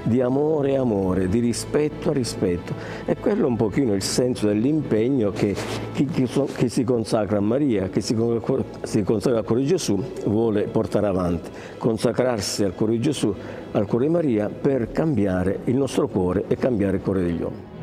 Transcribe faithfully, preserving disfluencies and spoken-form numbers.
di amore a amore, di rispetto a rispetto. E quello è un pochino il senso dell'impegno che chi, chi, chi si consacra a Maria, che si, si consacra al cuore di Gesù, vuole portare avanti. Consacrarsi al cuore di Gesù, al cuore di Maria, per cambiare il nostro cuore e cambiare il cuore degli uomini.